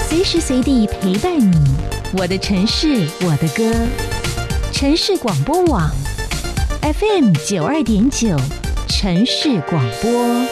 随时随地陪伴你。我的城市，我的歌。城市广播网 FM92.9，城市广播。